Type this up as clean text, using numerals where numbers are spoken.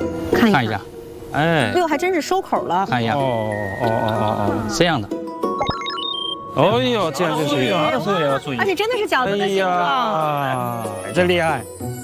看一下，哎， 哎呦，还真是收口了。 看一下，这样的。 哦呦，这样就是， 这也要注意。 而且真的是饺子的形状。 这厉害。